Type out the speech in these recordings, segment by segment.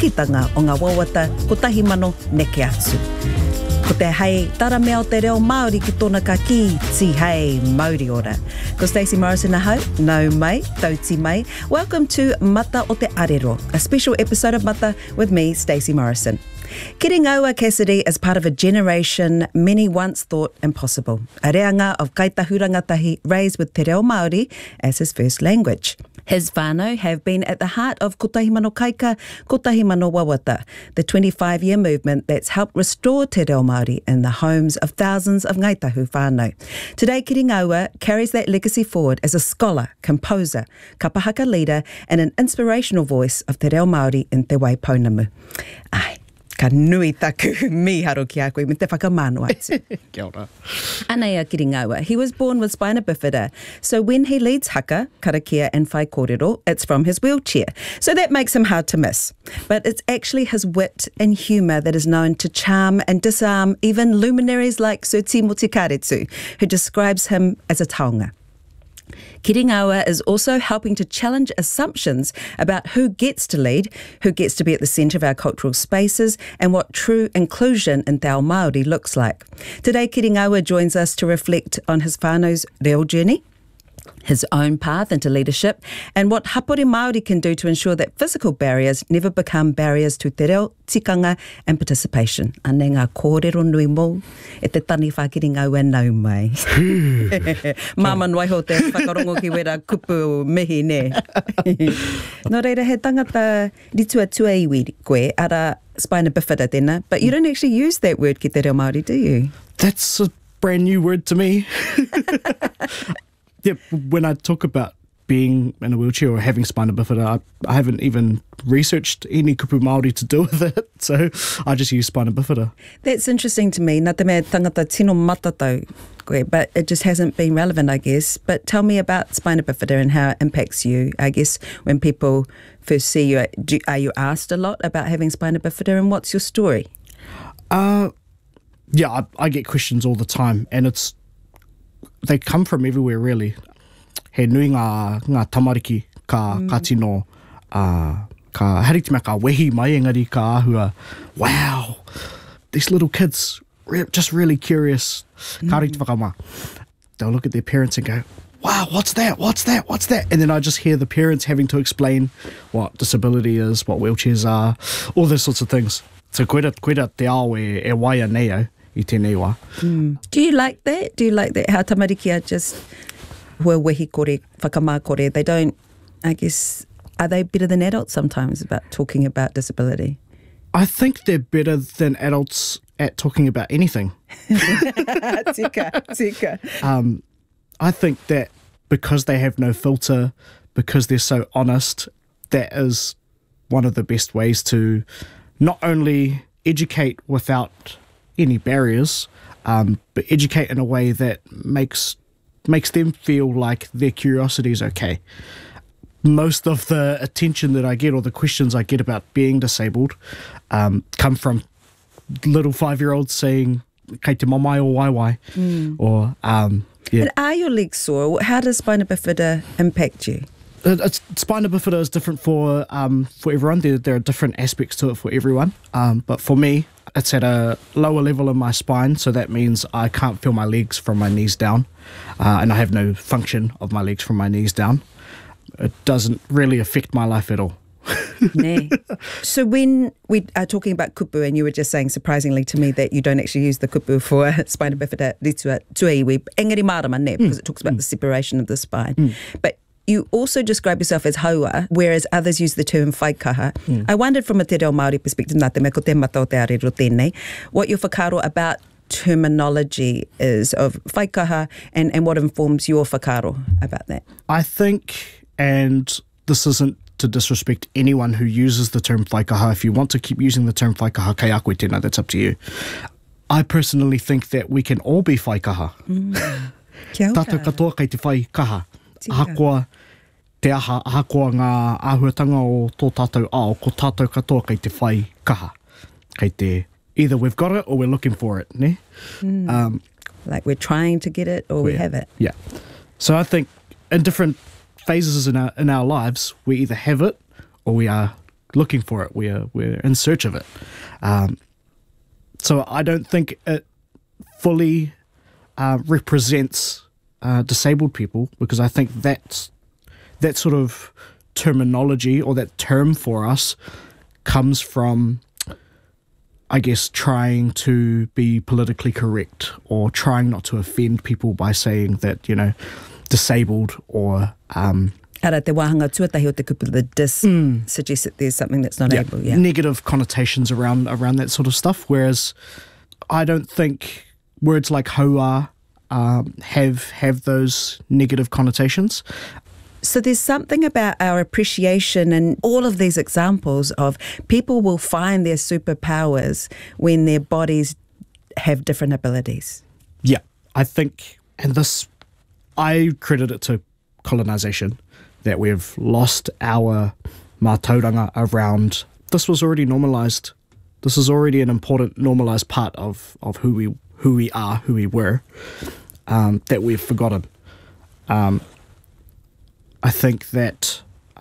pakitanga o ngā wawata ko tahi mano neke atu. Ko te hei tara mea o te reo Māori ki tōna ka ki ti hei Māori ora. Ko Stacey Morrison ahau, nau mai, tauti mai. Welcome to Mata o te Arero, a special episode of Mata with me, Stacey Morrison. Kiringaua Cassidy is part of a generation many once thought impossible. A reanga of kaitahurangatahi raised with te reo Māori as his first language. His whānau have been at the heart of Kotahi Mano Kaika, Kotahi Mano Wawata, the 25-year movement that's helped restore te reo Māori in the homes of thousands of ngaitahu whānau. Today, Kiringaua carries that legacy forward as a scholar, composer, kapahaka leader and an inspirational voice of te reo Māori in te Waipounamu. Ai, ka nui taku miharo ki a koe me te whakamāno atu. Kia ora. Anea Kiringaua, he was born with spina bifida, so when he leads haka, karakia and whai kōrero, it's from his wheelchair. So that makes him hard to miss. But it's actually his wit and humour that is known to charm and disarm even luminaries like Sir Timoti Karetu, who describes him as a taonga. Kiringaua is also helping to challenge assumptions about who gets to lead, who gets to be at the centre of our cultural spaces, and what true inclusion in Te Ao Māori looks like. Today, Kiringaua joins us to reflect on his whānau's reo journey, his own path into leadership, and what hapori Māori can do to ensure that physical barriers never become barriers to te reo, tikanga and participation. Ane ngā kōrero nui mō, e te tani whakiringaua nau mai. Māma nwaiho te whakarongo ki wera kupu mihi ne. Nō reira, he tangata ritua tuaiwi koe, ara spina bifida tēnā, but you don't actually use that word ki te reo Māori, do you? That's a brand new word to me. Yeah, when I talk about being in a wheelchair or having spina bifida, I haven't even researched any kupu Māori to do with it, so I just use spina bifida. That's interesting to me. Nā te mea tangata tino matatau koe, but it just hasn't been relevant, I guess. But tell me about spina bifida and how it impacts you. I guess when people first see you, are you asked a lot about having spina bifida, and what's your story? Yeah, I get questions all the time, and they come from everywhere, really. He nui ngā tamariki ka tino, ka haritima ka wehi mai engari ka ahua. Wow, these little kids, just really curious. Ka riki whakama. They'll look at their parents and go, wow, what's that? What's that? What's that? And then I just hear the parents having to explain what disability is, what wheelchairs are, all those sorts of things. So koera te ao e waia nei au. Do you like that? Do you like that? How tamariki are just hua wehi kore, whakamā kore. They don't, I guess, are they better than adults sometimes about talking about disability? I think they're better than adults at talking about anything. Tika. I think that because they have no filter, because they're so honest, that is one of the best ways to not only educate without any barriers, but educate in a way that makes them feel like their curiosity is okay. Most of the attention that I get or the questions I get about being disabled come from little 5-year-olds saying, kei te mamai o waiwai. Or, yeah. And are your legs sore? How does spina bifida impact you? Spina bifida is different for everyone. There are different aspects to it for everyone. But for me, it's at a lower level in my spine, so that means I can't feel my legs from my knees down, and I have no function of my legs from my knees down. It doesn't really affect my life at all. Nee. So when we are talking about kupu, and you were just saying surprisingly to me that you don't actually use the kupu for spina bifida ritua tuaiwi, engari marama ne, because it talks about the separation of the spine. But you also describe yourself as haua, whereas others use the term whaikaha. I wondered from a te reo Māori perspective, nā te mea ko te mata o te arero tēnei, what your whakaro about terminology is of whaikaha and what informs your whakaro about that. I think, and this isn't to disrespect anyone who uses the term whaikaha, if you want to keep using the term whaikaha, kei a koe tēnā, that's up to you. I personally think that we can all be whaikaha. Kia ora. Tātou katoa kei te whaikaha. Ahakoa te aha, ahakoa ngā āhuatanga o tō tātou ao, ko tātou katoa kei te whai kaha. Kei te, either we've got it or we're looking for it, ne? Like we're trying to get it or we have it. Yeah. So I think in different phases in our lives, we either have it or we are looking for it. We're in search of it. So I don't think it fully represents disabled people, because I think that sort of terminology, or that term for us, comes from, I guess, trying to be politically correct, or trying not to offend people by saying that, you know, disabled or Ara te wahanga tuatahi o te kupu, the dis suggests that there's something that's not able. Yeah. Negative connotations around that sort of stuff. Whereas I don't think words like haua have those negative connotations. So there's something about our appreciation and all of these examples of people will find their superpowers when their bodies have different abilities. Yeah, I think, and this, I credit it to colonisation, that we've lost our mātauranga around, this was already normalised. This is already an important normalised part of who we are, who we were, that we've forgotten. I think that,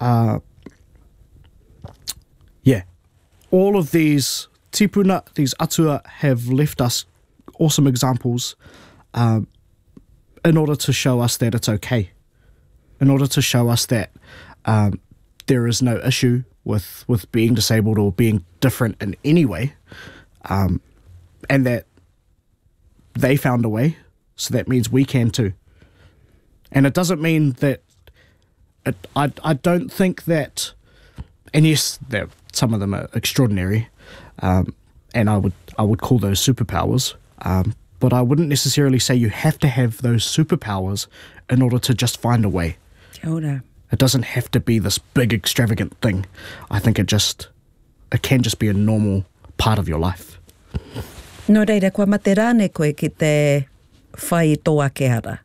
all of these tipuna, these atua, have left us awesome examples in order to show us that it's okay, in order to show us that there is no issue with being disabled or being different in any way, and that they found a way, so that means we can too. And it doesn't mean that I don't think that, and yes, that some of them are extraordinary, and I would call those superpowers, but I wouldn't necessarily say you have to have those superpowers in order to just find a way. Kia ora. It doesn't have to be this big extravagant thing. I think it can just be a normal part of your life. No reira, kua mate rāne koe ki te whai toa ke ara.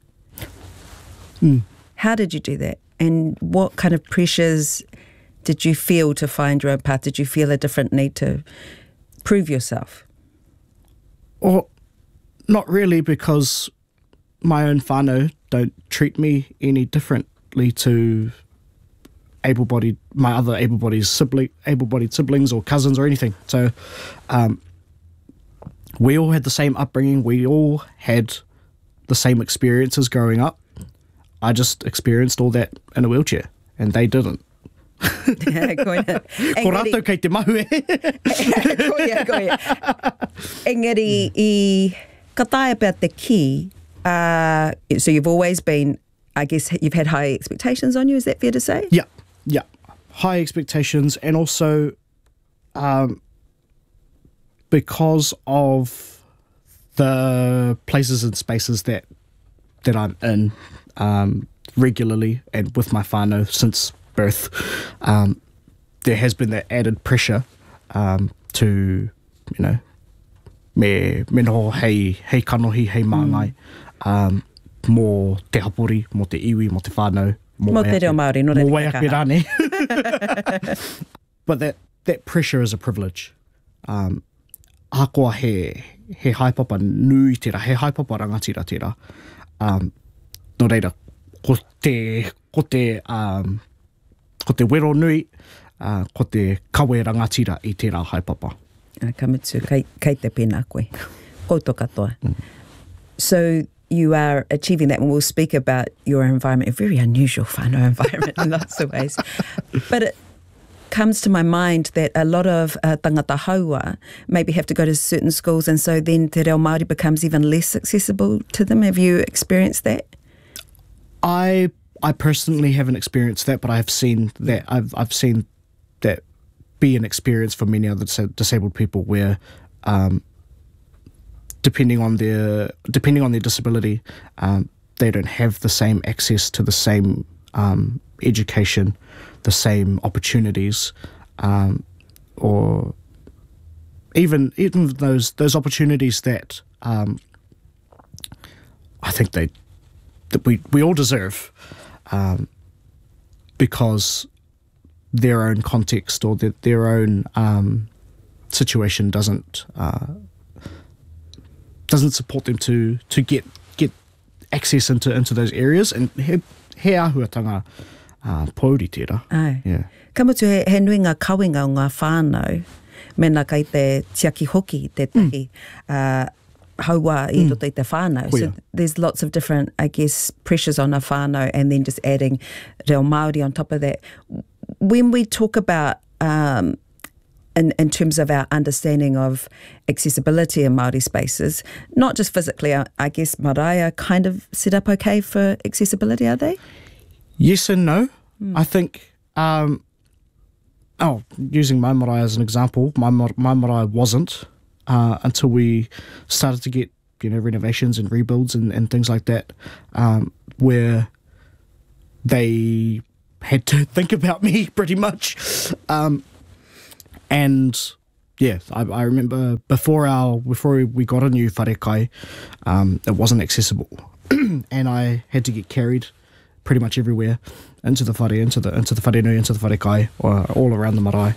How did you do that? And what kind of pressures did you feel to find your own path? Did you feel a different need to prove yourself? Or not really, because my own whānau don't treat me any differently to my other able-bodied siblings or cousins or anything. So we all had the same upbringing. We all had the same experiences growing up. I just experienced all that in a wheelchair, and they didn't. Koina. Ko rātou kei te mahu e. Koia. Engari, I katai about the ki, so you've always been, I guess you've had high expectations on you, is that fair to say? Yeah. High expectations, and also because of the places and spaces that I'm in regularly and with my whānau since birth, there has been that added pressure to, you know, me noho hei kanohi, hei māngai, mō te hapori, mō te iwi, mō te whānau, Mō te reo Māori, no mō waiake rāne. But that pressure is a privilege. Akoa he haipapa nui tira, he haipapa rangatira tira. No reira, ko te wero nui, ko te kawe rangatira I tērā haipapa. Kamitsu, kei te pēnā koe. Koutou katoa. So you are achieving that, and we'll speak about your environment, a very unusual whānau environment in lots of ways. But it comes to my mind that a lot of tangata haua maybe have to go to certain schools, and so then te reo Māori becomes even less accessible to them. Have you experienced that? I personally haven't experienced that, but I have seen that. I've seen that be an experience for many other disabled people, where depending on their disability, they don't have the same access to the same education, the same opportunities, or even those opportunities that I think that we all deserve, because their own context or their own situation doesn't support them to get access into those areas. And he ahuatanga pōuri tērā. Ai. Yeah. Kamutu he nui ngā kawinga o ngā whānau, mena kai te tiaki hoki te tahi, haua I roto I te whānau. So there's lots of different, I guess, pressures on a whānau and then just adding reo Māori on top of that. When we talk about, in terms of our understanding of accessibility in Māori spaces, not just physically, I guess marae are kind of set up okay for accessibility, are they? Yes and no. I think, using my marae as an example, my marae wasn't until we started to get, renovations and rebuilds and things like that, where they had to think about me pretty much. And yeah, I remember before we got a new wharekai, it wasn't accessible, and I had to get carried pretty much everywhere into the whare, into the wharenui, into the wharekai, or all around the marae.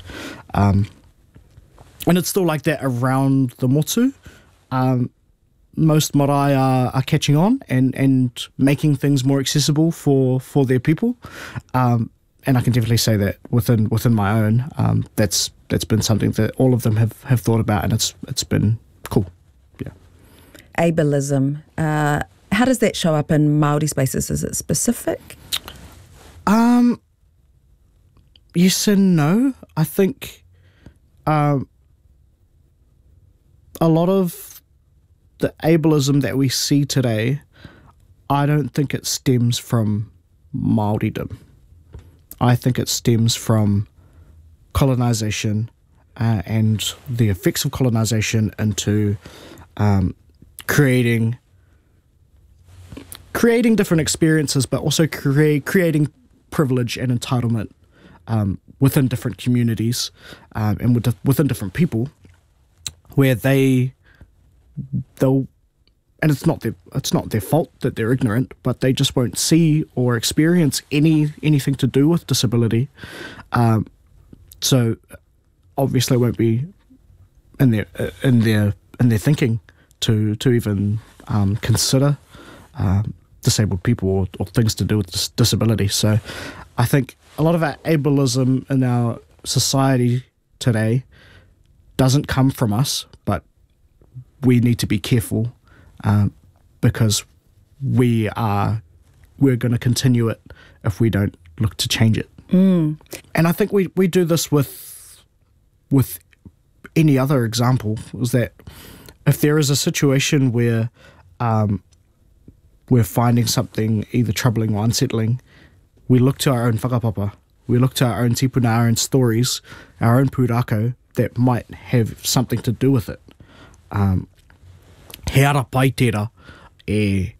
And it's still like that around the motu. Most marae are catching on and making things more accessible for their people. And I can definitely say that within my own, that's been something that all of them have thought about, and it's been cool. Yeah. Ableism. How does that show up in Māori spaces? Is it specific? Yes and no. I think a lot of the ableism that we see today, I don't think it stems from Māoridom. I think it stems from colonisation and the effects of colonisation into creating different experiences, but also creating privilege and entitlement within different communities and within different people, where they'll, and it's not their fault that they're ignorant, but they just won't see or experience anything to do with disability. So obviously it won't be in their thinking to even consider disabled people or things to do with disability. So I think a lot of our ableism in our society today doesn't come from us, but we need to be careful because we're going to continue it if we don't look to change it. And I think we do this with any other example, is that if there is a situation where we're finding something either troubling or unsettling, we look to our own whakapapa, we look to our own tipuna, our own stories, our own pūrākau that might have something to do with it. He ara pai tērā e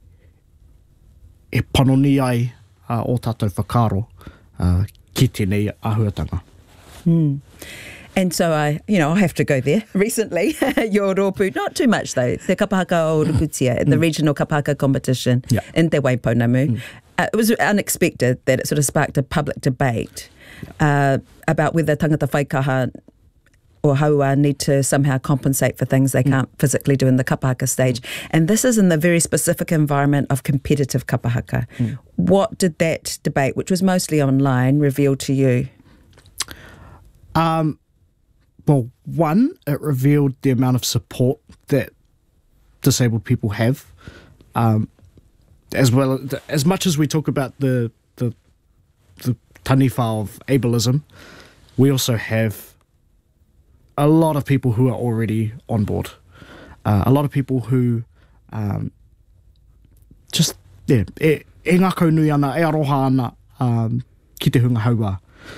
panoni ai o tātou whakaro ki tēnei āhuatanga. And so I have to go there recently. Your rōpū, not too much though, the kapahaka o Rukutia, the regional kapahaka competition in Te Waipounamu. It was unexpected that it sort of sparked a public debate about whether tangata whaikaha or haua need to somehow compensate for things they can't physically do in the kapahaka stage. And this is in the very specific environment of competitive kapahaka. What did that debate, which was mostly online, reveal to you? Well, one, it revealed the amount of support that disabled people have, as well as much as we talk about the taniwha of ableism, we also have a lot of people who are already on board. A lot of people who e ngako nui ana, e aroha ana ki te hunga haua.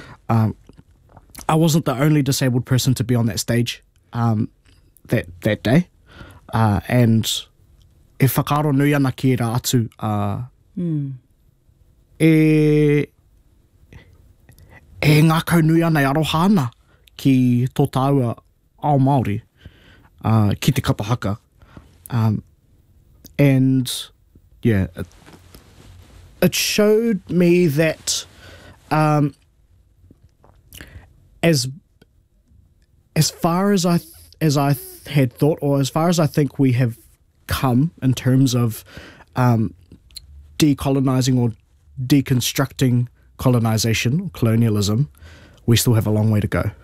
I wasn't the only disabled person to be on that stage that day. And e whakaro nui ana ki rā atu e ngako nui ana, e aroha ana ki tō tāua ao Māori, ki te kapahaka. And yeah, it showed me that as far as I had thought, or as far as I think we have come in terms of decolonizing or deconstructing colonization, colonialism, we still have a long way to go.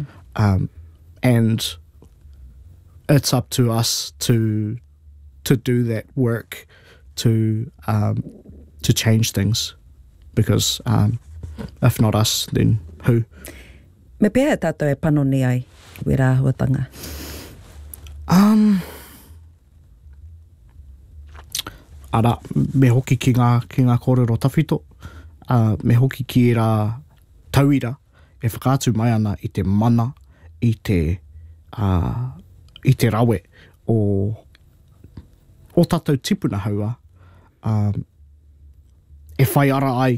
And it's up to us to do that work to change things, because if not us, then who? Me pēa tātou e panoni ai we rāhuatanga? Ara, me hoki ki ngā kōrero tawhito, me hoki ki rā tauira, e whakaatu mai ana i te mana, i te rawe o tātou tipuna haua, e whai ara ai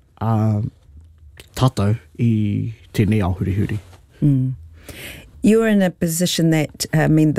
tātou i te nea huri huri. You're in a position that, the